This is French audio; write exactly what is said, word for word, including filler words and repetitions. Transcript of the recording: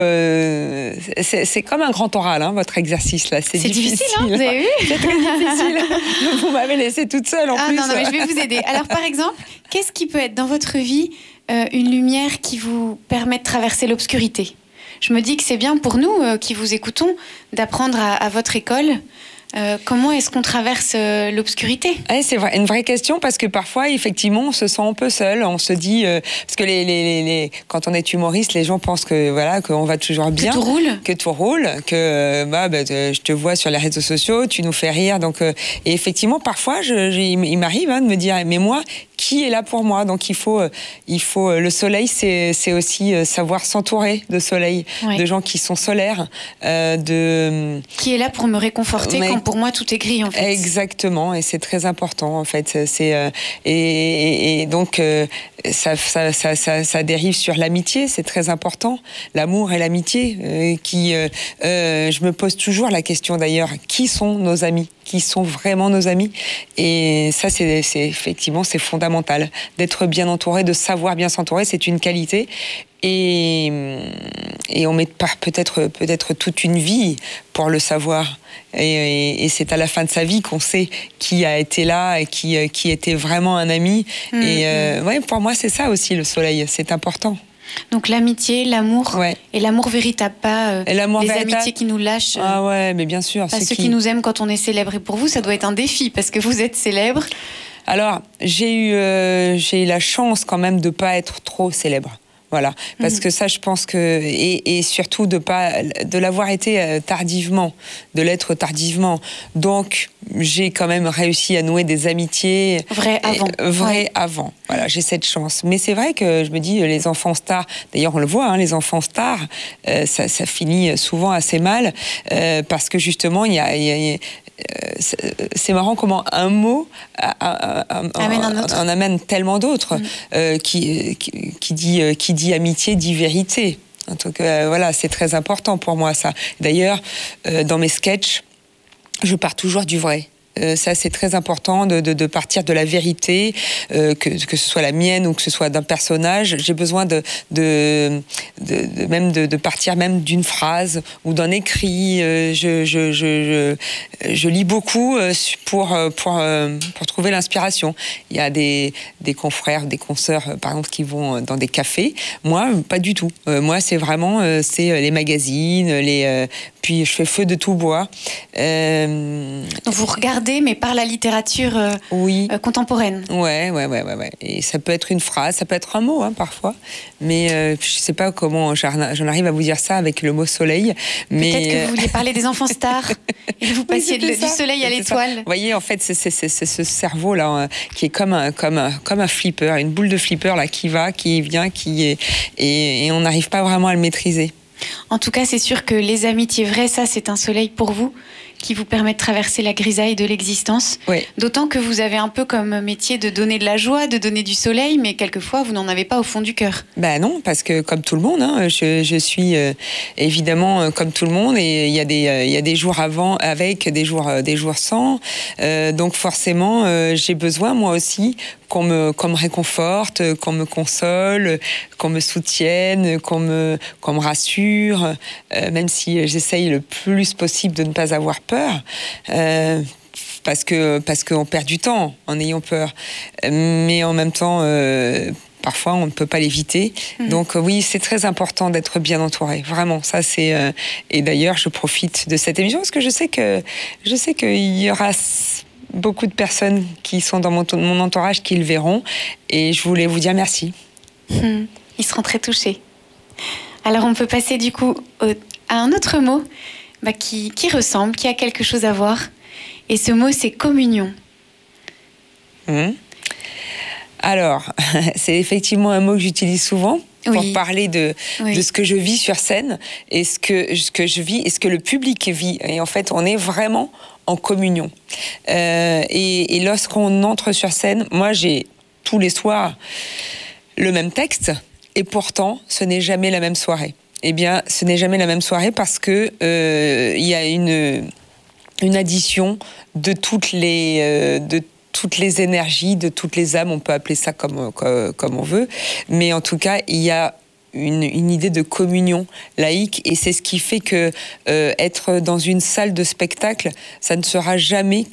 Euh, c'est, c'est comme un grand oral, hein, votre exercice là. C'est, c'est difficile, difficile hein, vous avez vu. C'est très difficile. Vous m'avez laissé toute seule en ah, plus. Non, non, mais je vais vous aider. Alors, par exemple, qu'est-ce qui peut être dans votre vie euh, une lumière qui vous permet de traverser l'obscurité ? Je me dis que c'est bien pour nous euh, qui vous écoutons d'apprendre à, à votre école. Euh, comment est-ce qu'on traverse euh, l'obscurité ? Ouais, c'est vrai, une vraie question parce que parfois, effectivement, on se sent un peu seul. On se dit euh, parce que les, les, les, les, quand on est humoriste, les gens pensent que voilà qu'on va toujours bien, que tout roule, que tout roule, que bah, bah, je te vois sur les réseaux sociaux, tu nous fais rire. Donc, euh, et effectivement, parfois, je, je, il m'arrive hein, de me dire, mais moi, qui est là pour moi ? Donc, il faut, euh, il faut. Le soleil, c'est, c'est aussi euh, savoir s'entourer de soleil, ouais. de gens qui sont solaires, euh, de. Qui est là pour me réconforter mais... quand pour moi tout est gris en fait. Exactement, et c'est très important en fait. C'est euh, et, et, et donc euh, ça, ça, ça, ça, ça dérive sur l'amitié, c'est très important, l'amour et l'amitié. Euh, qui, euh, euh, je me pose toujours la question d'ailleurs, qui sont nos amis ? Qui sont vraiment nos amis ? Et ça, c'est, c'est effectivement, c'est fondamental d'être bien entouré, de savoir bien s'entourer, c'est une qualité. Et, et on met peut-être, peut-être toute une vie pour le savoir. Et, et, et c'est à la fin de sa vie qu'on sait qui a été là et qui, qui était vraiment un ami. Mmh, et euh, mmh. ouais, pour moi, c'est ça aussi le soleil, c'est important. Donc l'amitié, l'amour, ouais. et l'amour véritable, pas euh, l'amour les véritable. amitiés qui nous lâchent. Euh, ah ouais, mais bien sûr. Pas ceux qui... qui nous aiment quand on est célèbre. Et pour vous, ça doit être un défi parce que vous êtes célèbre. Alors, j'ai eu, euh, j'ai eu la chance quand même de ne pas être trop célèbre. Voilà, parce mmh. que ça, je pense que et, et surtout de pas de l'avoir été tardivement, de l'être tardivement. Donc, j'ai quand même réussi à nouer des amitiés vraies avant. Vraies ouais. avant. Voilà, j'ai cette chance. Mais c'est vrai que je me dis les enfants stars. D'ailleurs, on le voit, hein, les enfants stars, euh, ça, ça finit souvent assez mal euh, parce que justement, il y a, il y a, il y a c'est marrant comment un mot amène un autre. en amène tellement d'autres. Mmh. Euh, qui, qui, qui, dit, qui dit amitié, dit vérité. En tout cas, voilà, c'est très important pour moi, ça. D'ailleurs, euh, dans mes sketchs, je pars toujours du vrai. Euh, ça, c'est très important de, de, de partir de la vérité, euh, que, que ce soit la mienne ou que ce soit d'un personnage. J'ai besoin de, de, de, de même de, de partir même d'une phrase ou d'un écrit. Euh, je, je, je, je, je lis beaucoup pour, pour, pour trouver l'inspiration. Il y a des, des confrères, des consoeurs, par exemple, qui vont dans des cafés. Moi, pas du tout. Euh, moi, c'est vraiment euh, c'est les magazines, les, euh, puis je fais feu de tout bois. Euh, Donc vous regardez mais par la littérature euh, oui. euh, contemporaine. Ouais, ouais, ouais, ouais, ouais. Et ça peut être une phrase, ça peut être un mot, hein, parfois. Mais euh, je sais pas comment j'en arrive à vous dire ça avec le mot soleil. Mais peut-être que vous vouliez parler des enfants stars et vous passiez oui, de, du soleil à l'étoile. Vous voyez, en fait, c'est, c'est, c'est, c'est ce cerveau là hein, qui est comme un, comme un, comme un flipper, une boule de flipper là qui va, qui vient, qui est, et, et on n'arrive pas vraiment à le maîtriser. En tout cas, c'est sûr que les amitiés vraies, ça, c'est un soleil pour vous qui vous permet de traverser la grisaille de l'existence. Oui. D'autant que vous avez un peu comme métier de donner de la joie, de donner du soleil, mais quelquefois, vous n'en avez pas au fond du cœur. Ben non, parce que comme tout le monde, hein, je, je suis euh, évidemment euh, comme tout le monde, et il y a des, euh, il y a des jours avant, avec, des jours, euh, des jours sans. Euh, donc forcément, euh, j'ai besoin, moi aussi, qu'on me, qu'on me réconforte, qu'on me console, qu'on me soutienne, qu'on me, qu'on me rassure, euh, même si j'essaye le plus possible de ne pas avoir peur, euh, parce que, parce qu'on perd du temps en ayant peur. Mais en même temps, euh, parfois, on ne peut pas l'éviter. Mmh. Donc oui, c'est très important d'être bien entouré. Vraiment, ça c'est... Euh, et d'ailleurs, je profite de cette émission parce que je sais que, je sais qu'il y aura beaucoup de personnes qui sont dans mon, mon entourage qui le verront, et je voulais vous dire merci. Mmh. Ils seront très touchés. Alors on peut passer du coup au, à un autre mot bah, qui, qui ressemble, qui a quelque chose à voir, et ce mot c'est communion. Mmh. Alors, c'est effectivement un mot que j'utilise souvent pour oui. parler de, oui. de ce que je vis sur scène et ce que, ce que je vis et ce que le public vit. Et en fait, on est vraiment en communion. Euh, et, et lorsqu'on entre sur scène, moi, j'ai tous les soirs le même texte, et pourtant, ce n'est jamais la même soirée. Eh bien, ce n'est jamais la même soirée parce que euh, y a une, une addition de toutes les... Euh, de toutes les énergies, de toutes les âmes, on peut appeler ça comme, comme, comme on veut, mais en tout cas, il y a une, une idée de communion laïque, et c'est ce qui fait que euh, être dans une salle de spectacle, ça ne sera jamais